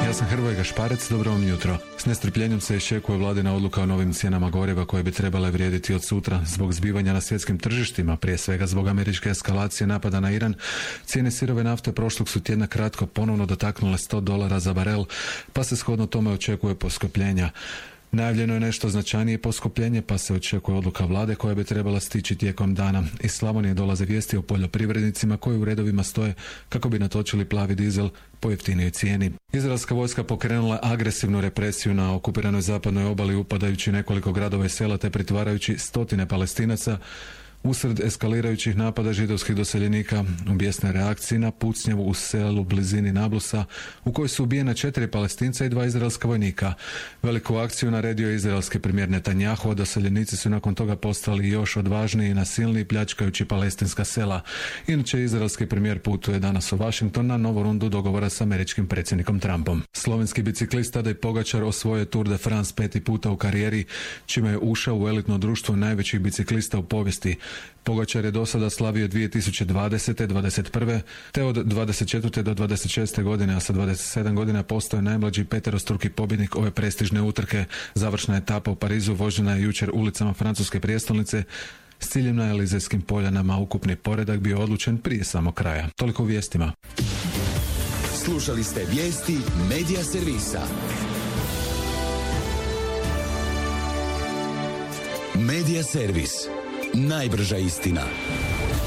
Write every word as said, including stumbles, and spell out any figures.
Ja sam Hrvoje Gašparec, dobro vam jutro. S nestrpljenjem se iščekuje vladina odluka o novim cijenama goriva koje bi trebale vrijediti od sutra. Zbog zbivanja na svjetskim tržištima, prije svega zbog američke eskalacije napada na Iran, cijene sirove nafte prošlog su tjedna kratko ponovno dotaknule sto dolara za barel, pa se shodno tome očekuje poskupljenja. Najavljeno je nešto značajnije poskupljenje, pa se očekuje odluka vlade koja bi trebala stići tijekom dana. Iz Slavonije dolaze vijesti o poljoprivrednicima koji u redovima stoje kako bi natočili plavi dizel po jeftinijoj cijeni. Izraelska vojska pokrenula je agresivnu represiju na okupiranoj zapadnoj obali, upadajući nekoliko gradova i sela te pritvarajući stotine Palestinaca. Usred eskalirajućih napada židovskih doseljenika u bijesnoj reakciji na pucnjavu u selu blizini Nablusa u kojoj su ubijena četiri Palestinca i dva izraelska vojnika. Veliku akciju naredio je izraelski premijer Netanjahu, a doseljenici su nakon toga postali još odvažniji i nasilniji, pljačkajući palestinska sela. Inače, izraelski premijer putuje danas u Washington na novu rundu dogovora s američkim predsjednikom Trumpom. Slovenski biciklist Tadej Pogačar osvojio Tour de France peti puta u karijeri, čime je ušao u elitno društvo najvećih biciklista u povijesti. Pogačar je do sada slavio dvije tisuće dvadesete. dvadeset prve. te od dvadeset četvrte. do dvadeset šeste. godine, a sa dvadeset sedam godina postao je najmlađi peterostruki pobjednik ove prestižne utrke. Završna etapa u Parizu vožena je jučer ulicama francuske prijestolnice s ciljem na Elizejskim poljanama. Ukupni poredak bio odlučen prije samog kraja. Toliko u vijestima. Slušali ste vijesti Medija servisa. Medija servis. Najbrža istina.